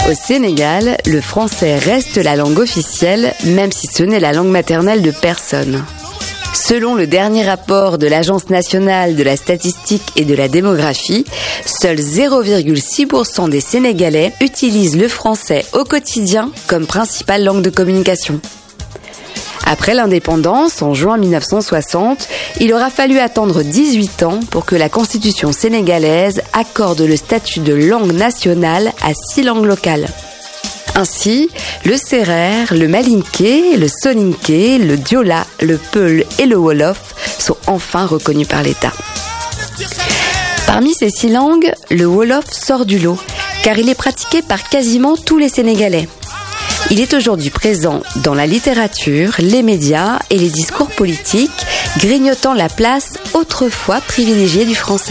Au Sénégal, le français reste la langue officielle, même si ce n'est la langue maternelle de personne. Selon le dernier rapport de l'Agence nationale de la statistique et de la démographie, seuls 0,6% des Sénégalais utilisent le français au quotidien comme principale langue de communication. Après l'indépendance, en juin 1960, il aura fallu attendre 18 ans pour que la Constitution sénégalaise accorde le statut de langue nationale à 6 langues locales. Ainsi, le sérère, le malinké, le soninké, le diola, le peul et le wolof sont enfin reconnus par l'État. Parmi ces 6 langues, le wolof sort du lot, car il est pratiqué par quasiment tous les Sénégalais. Il est aujourd'hui présent dans la littérature, les médias et les discours politiques, grignotant la place autrefois privilégiée du français.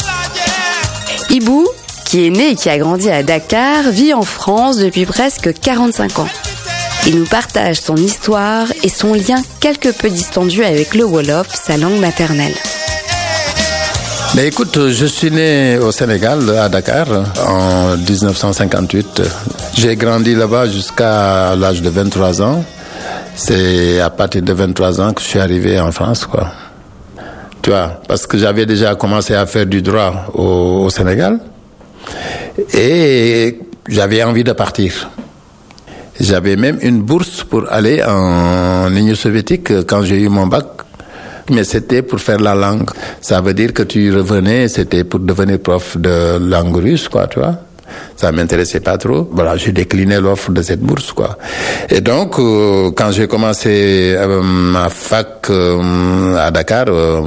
Ibou, qui est né et qui a grandi à Dakar, vit en France depuis presque 45 ans. Il nous partage son histoire et son lien quelque peu distendu avec le wolof, sa langue maternelle. Mais écoute, je suis né au Sénégal, à Dakar, en 1958. J'ai grandi là-bas jusqu'à l'âge de 23 ans. C'est à partir de 23 ans que je suis arrivé en France, quoi. Tu vois, parce que j'avais déjà commencé à faire du droit au Sénégal. Et j'avais envie de partir. J'avais même une bourse pour aller en Union soviétique quand j'ai eu mon bac. Mais c'était pour faire la langue. Ça veut dire que tu revenais, c'était pour devenir prof de langue russe, quoi, tu vois. Ça m'intéressait pas trop. Voilà, j'ai décliné l'offre de cette bourse, quoi. Et donc, quand j'ai commencé ma fac à Dakar,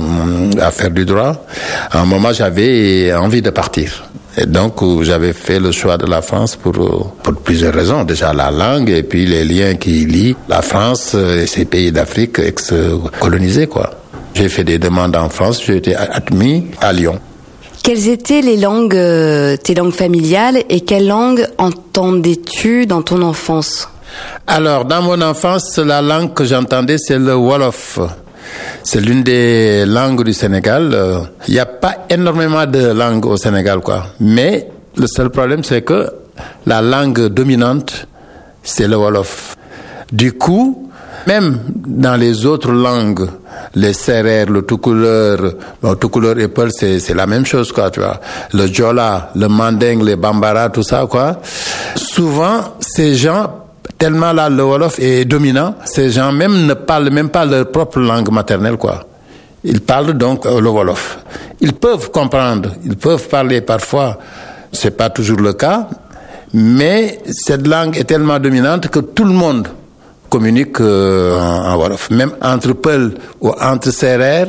à faire du droit, à un moment, j'avais envie de partir. Et donc, j'avais fait le choix de la France pour plusieurs raisons. Déjà, la langue et puis les liens qui lient la France et ces pays d'Afrique ex-colonisés, quoi. J'ai fait des demandes en France, j'ai été admis à Lyon. Quelles étaient les langues, tes langues familiales, et quelles langues entendais-tu dans ton enfance? Alors, dans mon enfance, la langue que j'entendais, c'est le wolof. C'est l'une des langues du Sénégal. Il n'y a pas énormément de langues au Sénégal, quoi. Mais le seul problème, c'est que la langue dominante, c'est le wolof. Du coup, même dans les autres langues, les sérères, le toucouleur, et peul, c'est la même chose, quoi, tu vois. Le diola, le manding, les bambara, tout ça, quoi. Souvent, ces gens, tellement là, le wolof est dominant, ces gens même ne parlent même pas leur propre langue maternelle, quoi. Ils parlent donc le wolof. Ils peuvent comprendre, ils peuvent parler parfois, c'est pas toujours le cas, mais cette langue est tellement dominante que tout le monde communique en wolof. Même entre peul ou entre sérères,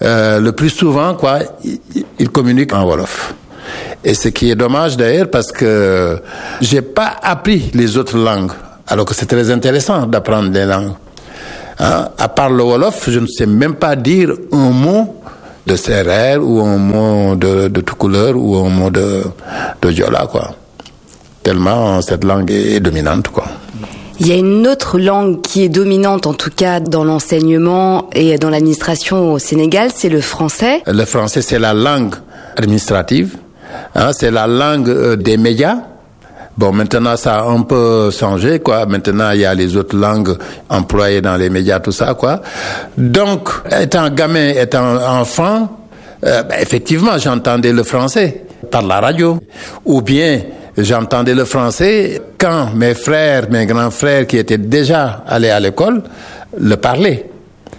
le plus souvent, quoi, ils communiquent en wolof. Et ce qui est dommage d'ailleurs, parce que j'ai pas appris les autres langues, alors que c'est très intéressant d'apprendre les langues. Hein? À part le wolof, je ne sais même pas dire un mot de sérère ou un mot de toucouleur ou un mot de diola, quoi. Tellement cette langue est dominante, quoi. Il y a une autre langue qui est dominante, en tout cas dans l'enseignement et dans l'administration au Sénégal, c'est le français. Le français, c'est la langue administrative, hein, c'est la langue des médias. Bon, maintenant, ça a un peu changé, quoi. Maintenant, il y a les autres langues employées dans les médias, tout ça, quoi. Donc, étant gamin, étant enfant, effectivement, j'entendais le français par la radio, ou bien j'entendais le français quand mes grands frères qui étaient déjà allés à l'école, le parlaient.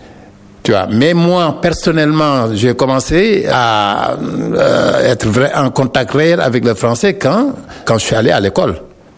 Tu vois. Mais moi, personnellement, j'ai commencé à être en contact réel avec le français quand je suis allé à l'école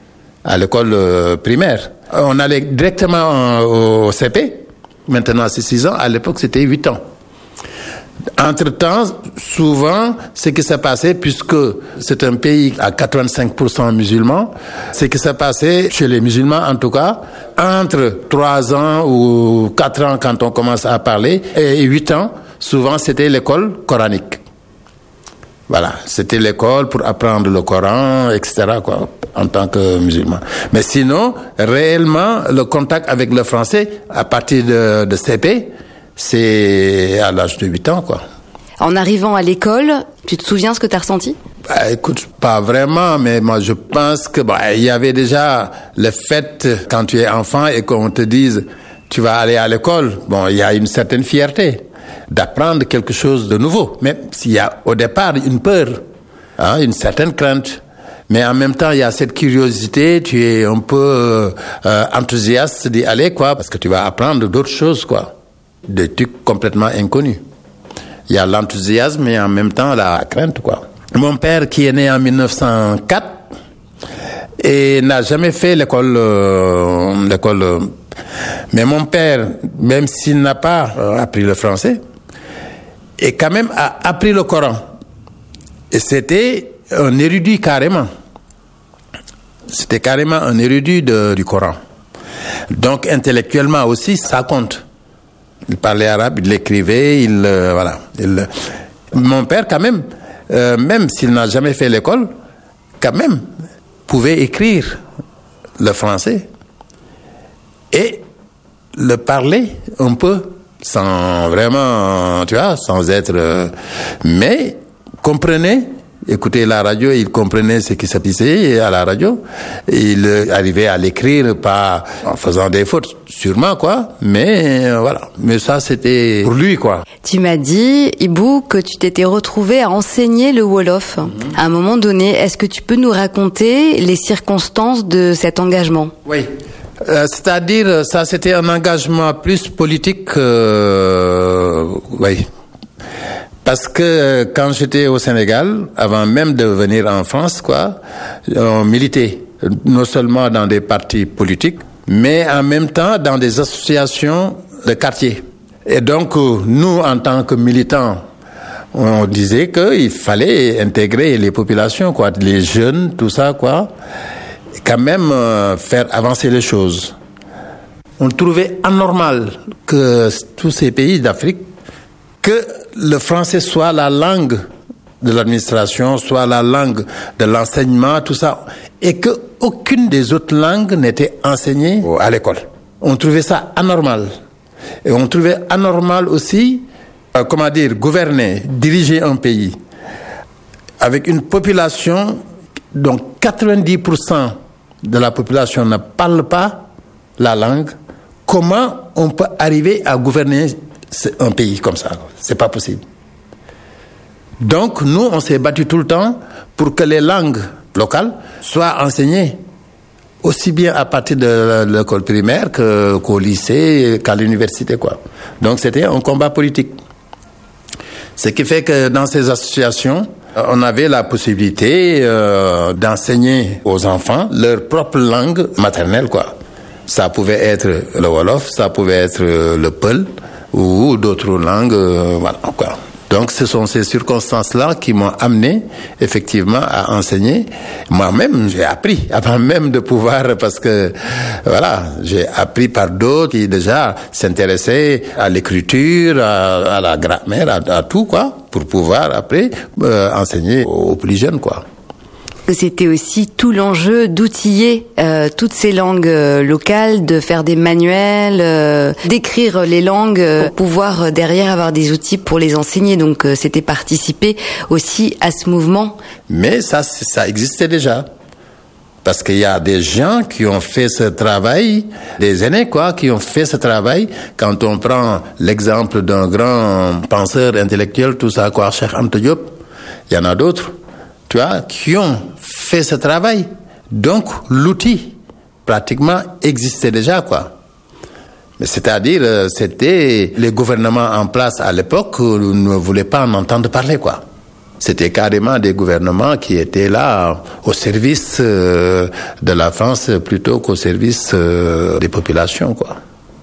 primaire. On allait directement au CP. Maintenant, c'est 6 ans. À l'époque, c'était 8 ans. Entre-temps, souvent, ce qui s'est passé, puisque c'est un pays à 85% musulmans, ce qui s'est passé chez les musulmans, en tout cas, entre 3 ans ou 4 ans quand on commence à parler, et 8 ans, souvent c'était l'école coranique. Voilà, c'était l'école pour apprendre le Coran, etc., quoi, en tant que musulman. Mais sinon, réellement, le contact avec le français, à partir de CP, c'est à l'âge de 8 ans, quoi. En arrivant à l'école, tu te souviens ce que tu as ressenti ? Écoute, pas vraiment, mais moi je pense que il y avait déjà le fait quand tu es enfant et qu'on te dise tu vas aller à l'école. Bon, il y a une certaine fierté d'apprendre quelque chose de nouveau. Même s'il y a au départ une peur, une certaine crainte. Mais en même temps, il y a cette curiosité, tu es un peu enthousiaste d'y aller, quoi, parce que tu vas apprendre d'autres choses, quoi. Des trucs complètement inconnus. Il y a l'enthousiasme et en même temps la crainte, quoi. Mon père, qui est né en 1904, et n'a jamais fait l'école. Mais mon père, même s'il n'a pas appris le français, et quand même a appris le Coran. Et c'était un érudit carrément. C'était carrément un érudit du Coran. Donc intellectuellement aussi, ça compte. Il parlait arabe, il l'écrivait, voilà. Mon père, quand même, même s'il n'a jamais fait l'école, quand même, pouvait écrire le français et le parler un peu, sans vraiment, tu vois, sans être... mais comprenait, écoutait la radio, il comprenait ce qui se passait à la radio. Il arrivait à l'écrire, pas en faisant des fautes, sûrement, quoi. Mais voilà. Mais ça, c'était pour lui, quoi. Tu m'as dit, Ibou, que tu t'étais retrouvé à enseigner le Wolof. À un moment donné, est-ce que tu peux nous raconter les circonstances de cet engagement? Oui. C'est-à-dire, ça, c'était un engagement plus politique, oui. Parce que quand j'étais au Sénégal, avant même de venir en France, quoi, on militait non seulement dans des partis politiques, mais en même temps dans des associations de quartier. Et donc, nous, en tant que militants, on disait qu'il fallait intégrer les populations, quoi, les jeunes, tout ça, quoi, et quand même faire avancer les choses. On trouvait anormal que tous ces pays d'Afrique, que le français soit la langue de l'administration, soit la langue de l'enseignement, tout ça, et que aucune des autres langues n'était enseignée à l'école. On trouvait ça anormal. Et on trouvait anormal aussi, gouverner, diriger un pays avec une population dont 90% de la population ne parle pas la langue. Comment on peut arriver à gouverner un pays comme ça? C'est pas possible. Donc, nous, on s'est battu tout le temps pour que les langues locales soient enseignées aussi bien à partir de l'école primaire qu'au lycée, qu'à l'université, quoi. Donc, c'était un combat politique. Ce qui fait que dans ces associations, on avait la possibilité d'enseigner aux enfants leur propre langue maternelle, quoi. Ça pouvait être le Wolof, ça pouvait être le Peul, ou d'autres langues, voilà, quoi. Donc, ce sont ces circonstances-là qui m'ont amené, effectivement, à enseigner. Moi-même, j'ai appris, avant même de pouvoir, parce que, voilà, j'ai appris par d'autres qui, déjà, s'intéressaient à l'écriture, à la grammaire, à tout, quoi, pour pouvoir, après, enseigner aux plus jeunes, quoi. C'était aussi tout l'enjeu d'outiller toutes ces langues locales, de faire des manuels, d'écrire les langues pour pouvoir derrière avoir des outils pour les enseigner. Donc c'était participer aussi à ce mouvement. Mais ça existait déjà. Parce qu'il y a des gens qui ont fait ce travail, des aînés, quoi, qui ont fait ce travail. Quand on prend l'exemple d'un grand penseur intellectuel, tout ça, quoi, Cheikh Anta Diop, il y en a d'autres, tu vois, qui ont fait ce travail. Donc, l'outil, pratiquement, existait déjà, quoi. Mais c'est-à-dire, c'était les gouvernements en place à l'époque ne voulaient pas en entendre parler, quoi. C'était carrément des gouvernements qui étaient là au service de la France plutôt qu'au service des populations, quoi.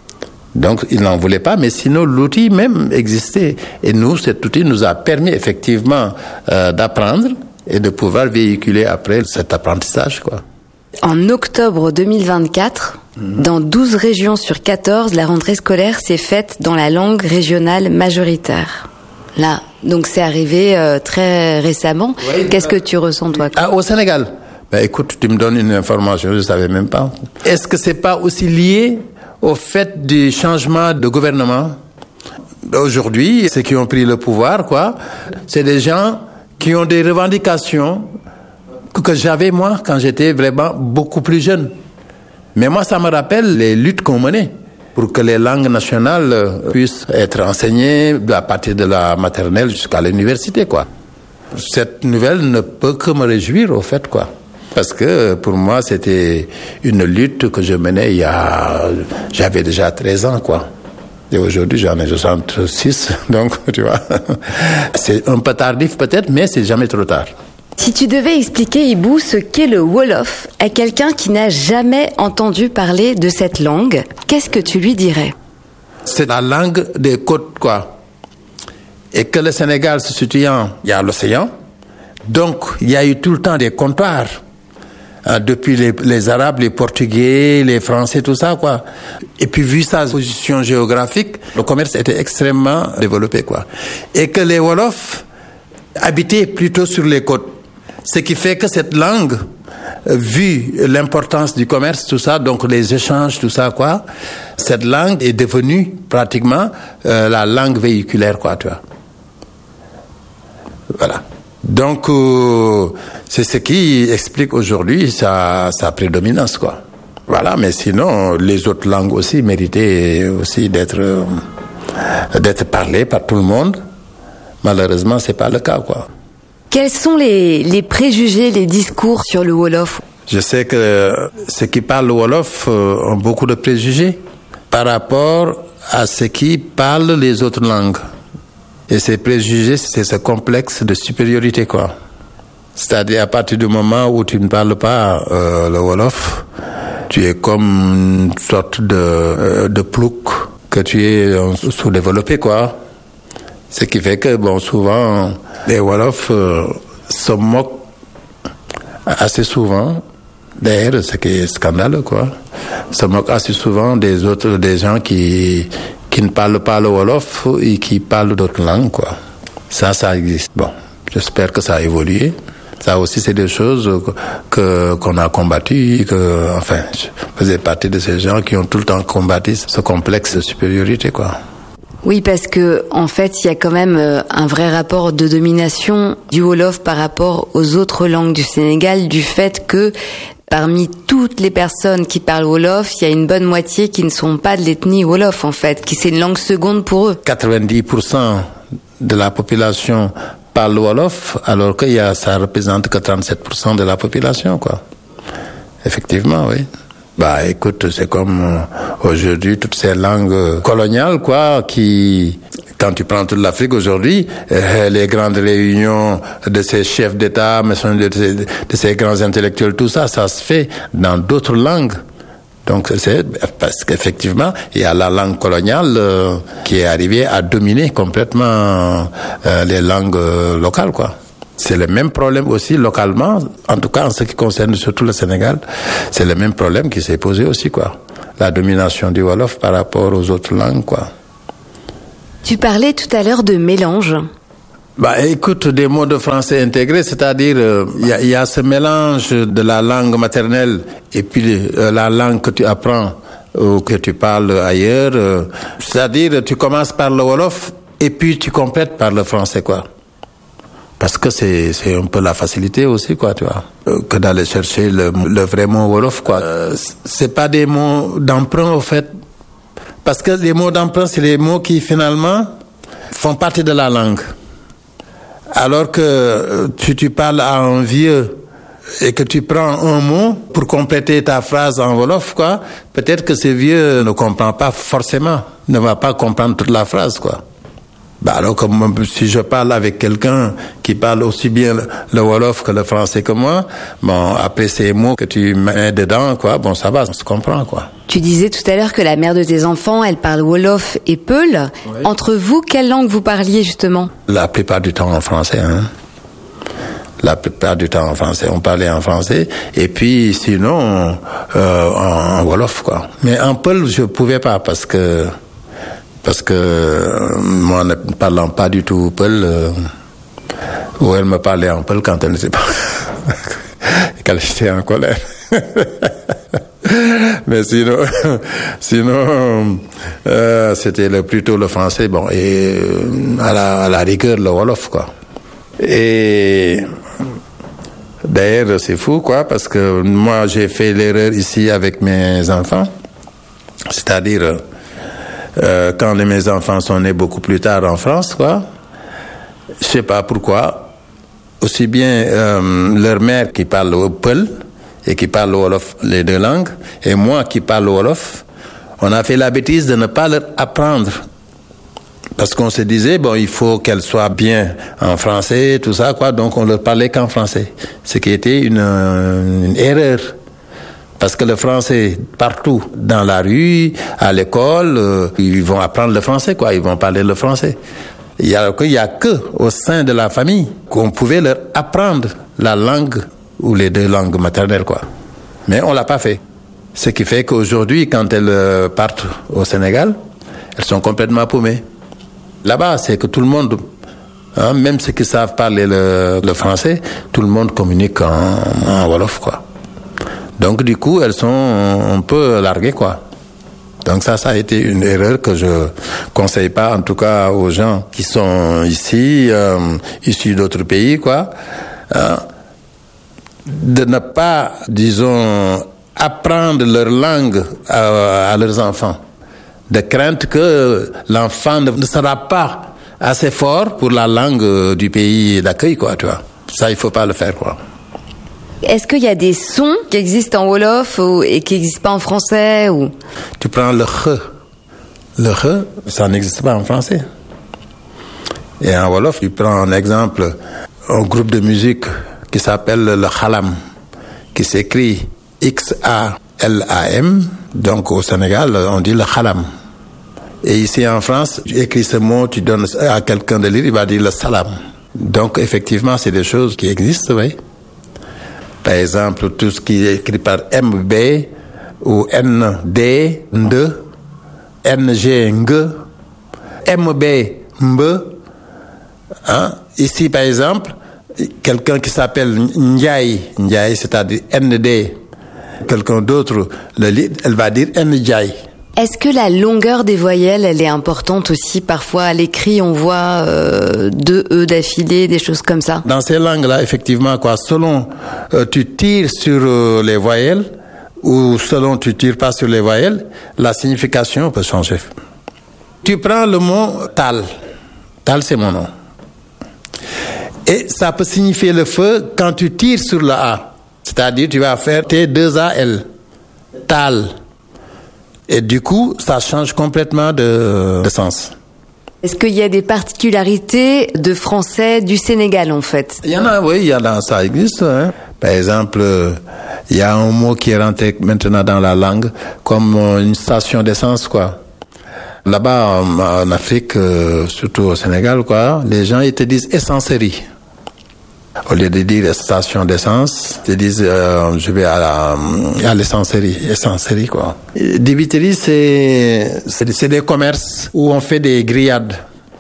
Donc, ils n'en voulaient pas, mais sinon, l'outil même existait. Et nous, cet outil nous a permis effectivement d'apprendre et de pouvoir véhiculer après cet apprentissage, quoi. En octobre 2024, dans 12 régions sur 14, la rentrée scolaire s'est faite dans la langue régionale majoritaire. Là, donc c'est arrivé très récemment. Oui, qu'est-ce que tu ressens, toi? Au Sénégal? Ben, écoute, tu me donnes une information, je ne savais même pas. Est-ce que c'est pas aussi lié au fait du changement de gouvernement? Aujourd'hui, ceux qui ont pris le pouvoir, quoi, c'est des gens qui ont des revendications que j'avais moi quand j'étais vraiment beaucoup plus jeune. Mais moi, ça me rappelle les luttes qu'on menait pour que les langues nationales puissent être enseignées à partir de la maternelle jusqu'à l'université, quoi. Cette nouvelle ne peut que me réjouir, au fait, quoi. Parce que pour moi, c'était une lutte que je menais j'avais déjà 13 ans, quoi. Et aujourd'hui, j'en ai 66, donc, tu vois, c'est un peu tardif peut-être, mais c'est jamais trop tard. Si tu devais expliquer, Ibou, ce qu'est le Wolof à quelqu'un qui n'a jamais entendu parler de cette langue, qu'est-ce que tu lui dirais? C'est la langue des côtes, quoi. Et que le Sénégal se situant, il y a l'océan, donc il y a eu tout le temps des comptoirs. Depuis les Arabes, les Portugais, les Français, tout ça, quoi. Et puis, vu sa position géographique, le commerce était extrêmement développé, quoi. Et que les Wolofs habitaient plutôt sur les côtes. Ce qui fait que cette langue, vu l'importance du commerce, tout ça, donc les échanges, tout ça, quoi, cette langue est devenue pratiquement la langue véhiculaire, quoi, tu vois. Voilà. Donc, c'est ce qui explique aujourd'hui sa prédominance, quoi. Voilà, mais sinon, les autres langues aussi méritaient aussi d'être parlées par tout le monde. Malheureusement, c'est pas le cas, quoi. Quels sont les préjugés, les discours sur le Wolof? Je sais que ceux qui parlent le Wolof ont beaucoup de préjugés par rapport à ceux qui parlent les autres langues. Et ces préjugés, c'est ce complexe de supériorité, quoi. C'est-à-dire, à partir du moment où tu ne parles pas le Wolof, tu es comme une sorte de plouc, que tu es sous-développé, quoi. Ce qui fait que, bon, souvent, les Wolofs se moquent assez souvent, d'ailleurs, ce qui est scandaleux, quoi, se moquent assez souvent des gens qui ne parlent pas le Wolof et qui parlent d'autres langues, quoi. Ça existe. Bon, j'espère que ça a évolué. Ça aussi, c'est des choses qu'on a combattues, enfin, je faisais partie de ces gens qui ont tout le temps combattu ce complexe de supériorité, quoi. Oui, parce que en fait, il y a quand même un vrai rapport de domination du Wolof par rapport aux autres langues du Sénégal, du fait que parmi toutes les personnes qui parlent Wolof, il y a une bonne moitié qui ne sont pas de l'ethnie Wolof, en fait, qui c'est une langue seconde pour eux. 90% de la population parle Wolof, alors que ça représente que 37% de la population, quoi. Effectivement, oui. Bah, écoute, c'est comme aujourd'hui toutes ces langues coloniales, quoi, quand tu prends toute l'Afrique aujourd'hui, les grandes réunions de ces chefs d'État, de ces grands intellectuels, tout ça, ça se fait dans d'autres langues. Donc, c'est parce qu'effectivement, il y a la langue coloniale qui est arrivée à dominer complètement les langues locales, quoi. C'est le même problème aussi localement, en tout cas en ce qui concerne surtout le Sénégal, c'est le même problème qui s'est posé aussi, quoi. La domination du Wolof par rapport aux autres langues, quoi. Tu parlais tout à l'heure de mélange. Bah, écoute, des mots de français intégrés, c'est-à-dire, il y a ce mélange de la langue maternelle et puis la langue que tu apprends ou que tu parles ailleurs. C'est-à-dire, tu commences par le Wolof et puis tu complètes par le français, quoi. Parce que c'est un peu la facilité aussi, quoi, tu vois, que d'aller chercher le vrai mot Wolof, quoi. C'est pas des mots d'emprunt, au fait. Parce que les mots d'emprunt, c'est les mots qui, finalement, font partie de la langue. Alors que tu parles à un vieux et que tu prends un mot pour compléter ta phrase en Wolof, quoi, peut-être que ce vieux ne comprend pas forcément, ne va pas comprendre toute la phrase, quoi. Bah alors que si je parle avec quelqu'un qui parle aussi bien le Wolof que le français que moi, bon, après ces mots que tu mets dedans, quoi, bon, ça va, on se comprend, quoi. Tu disais tout à l'heure que la mère de tes enfants, elle parle Wolof et Peul. Oui. Entre vous, quelle langue vous parliez justement? La plupart du temps en français, hein. La plupart du temps en français. On parlait en français. Et puis, sinon, en Wolof, quoi. Mais en Peul, je pouvais pas parce que moi, ne parlant pas du tout Peul, ou elle me parlait en Peul quand elle n'était pas, quand j'étais en colère. Mais sinon, c'était plutôt le français, bon, et à la rigueur le Wolof, quoi. Et d'ailleurs, c'est fou, quoi, parce que moi, j'ai fait l'erreur ici avec mes enfants. C'est-à-dire, quand mes enfants sont nés beaucoup plus tard en France, quoi, je sais pas pourquoi, aussi bien leur mère qui parle au Peul et qui parle au Wolof, les deux langues, et moi qui parle au Wolof, on a fait la bêtise de ne pas leur apprendre. Parce qu'on se disait, bon, il faut qu'elles soient bien en français, tout ça, quoi, donc on leur parlait qu'en français. Ce qui était une erreur. Parce que le français, partout, dans la rue, à l'école, ils vont apprendre le français, quoi, ils vont parler le français. Il y a que au sein de la famille qu'on pouvait leur apprendre la langue ou les deux langues maternelles, quoi. Mais on l'a pas fait. Ce qui fait qu'aujourd'hui, quand elles partent au Sénégal, elles sont complètement paumées. Là-bas, c'est que tout le monde, même ceux qui savent parler le français, tout le monde communique en Wolof, quoi. Donc, du coup, elles sont un peu larguées, quoi. Donc ça a été une erreur que je conseille pas, en tout cas aux gens qui sont ici, issus d'autres pays, quoi, de ne pas, disons, apprendre leur langue à leurs enfants, de crainte que l'enfant ne sera pas assez fort pour la langue du pays d'accueil, quoi, tu vois. Ça, il faut pas le faire, quoi. Est-ce qu'il y a des sons qui existent en Wolof et qui n'existent pas en français ou... Tu prends le H. Le H, ça n'existe pas en français. Et en Wolof, tu prends un exemple, un groupe de musique qui s'appelle le Khalam, qui s'écrit X-A-L-A-M. Donc au Sénégal, on dit le Khalam. Et ici en France, tu écris ce mot, tu donnes à quelqu'un de lire, il va dire le Salam. Donc effectivement, c'est des choses qui existent, oui. Par exemple, tout ce qui est écrit par MB ou ND, ND, NG, NG, MB, MB. Ici, par exemple, quelqu'un qui s'appelle Ndiaye, Ndiaye, c'est-à-dire ND, quelqu'un d'autre, elle va dire Ndiaye. Est-ce que la longueur des voyelles, elle est importante aussi? Parfois, à l'écrit, on voit 2 E d'affilée, des choses comme ça. Dans ces langues-là, effectivement, quoi, selon tu tires sur les voyelles ou selon tu tires pas sur les voyelles, la signification peut changer. Tu prends le mot Tal. Tal, c'est mon nom. Et ça peut signifier le feu quand tu tires sur le A. C'est-à-dire, tu vas faire T2AL. Tal. Et du coup, ça change complètement de sens. Est-ce qu'il y a des particularités de français du Sénégal, en fait? Il y en a, oui, il y en a, ça existe. Hein. Par exemple, il y a un mot qui est rentré maintenant dans la langue comme une station d'essence, quoi. Là-bas, en Afrique, surtout au Sénégal, quoi, les gens, ils te disent essencerie. Au lieu de dire station d'essence, ils disent je vais à l'essencerie, quoi. Débiterie, c'est des commerces où on fait des grillades.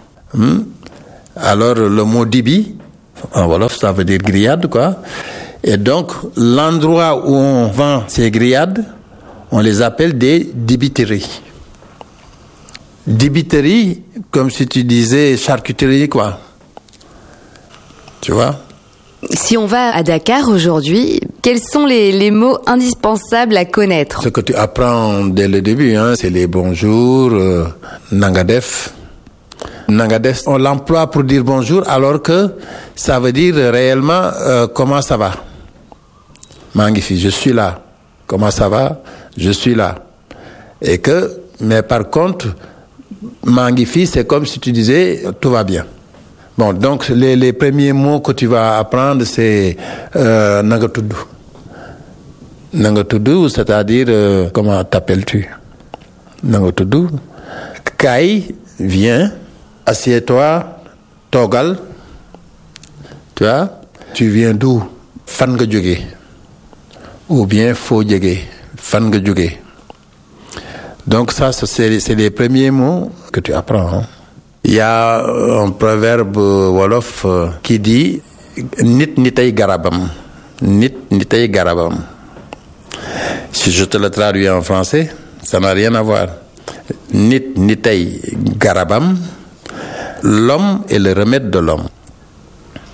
Alors le mot dibi, en Wolof, ça veut dire grillade, quoi. Et donc l'endroit où on vend ces grillades, on les appelle des débiteries. Débiterie, comme si tu disais charcuterie, quoi. Tu vois? Si on va à Dakar aujourd'hui, quels sont les mots indispensables à connaître? Ce que tu apprends dès le début, c'est les bonjours, nangadef. Nangadef, on l'emploie pour dire bonjour alors que ça veut dire réellement comment ça va. Mangifi, je suis là. Comment ça va? Je suis là. Mais par contre, Mangifi, c'est comme si tu disais tout va bien. Bon, donc les premiers mots que tu vas apprendre, c'est Nangatudu. Nangatudu, c'est-à-dire comment t'appelles-tu? Nangatudu. Kai, viens, assieds-toi, togal. Tu vois? Tu viens d'où? Fan nga jóge. Ou bien foo jóge. Fan nga jóge. Donc ça, c'est les premiers mots que tu apprends. Il y a un proverbe wolof qui dit nit nitay garabam. Nit nitay garabam. Si je te le traduis en français, ça n'a rien à voir. Nit nitay garabam. L'homme est le remède de l'homme.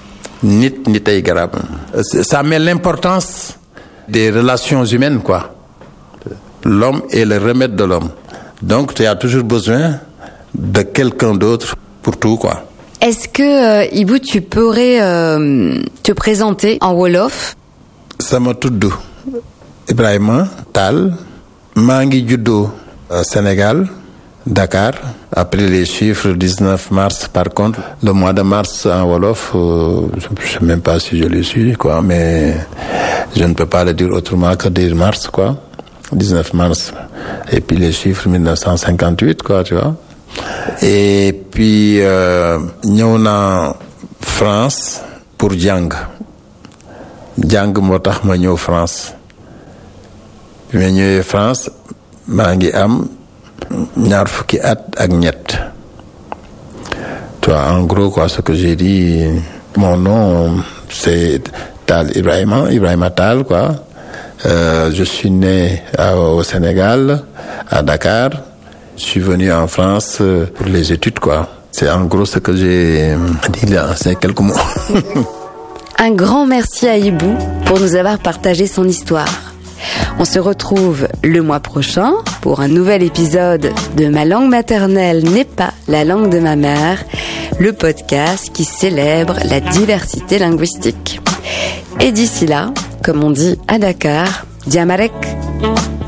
nit ay garab. Ça met l'importance des relations humaines, quoi. L'homme est le remède de l'homme. Donc, tu as toujours besoin de quelqu'un d'autre pour tout, quoi. Est-ce que, Ibou, tu pourrais te présenter en Wolof? Sama tudd Ibrahima Tall, maa ngi juddoo Sénégal, Dakar. Après les chiffres 19 mars, par contre, le mois de mars en Wolof, je ne sais même pas si je le suis, quoi, mais je ne peux pas le dire autrement que dire mars, quoi. 19 mars. Et puis les chiffres 1958, quoi, tu vois. Et puis, ñëw naa France pour jàng moo tax ma ñëw France. Bi ma ñëwee France, maa ngi am ñaar fukki at ak ñett. Tu vois, en gros, quoi, ce que j'ai dit, mon nom, c'est Tall Ibrahima Tall, quoi. Je suis né au Sénégal, à Dakar. Je suis venu en France pour les études, quoi. C'est en gros ce que j'ai dit là, c'est quelques mots. Un grand merci à Ibou pour nous avoir partagé son histoire. On se retrouve le mois prochain pour un nouvel épisode de Ma langue maternelle n'est pas la langue de ma mère, le podcast qui célèbre la diversité linguistique. Et d'ici là, comme on dit à Dakar, Diamarek.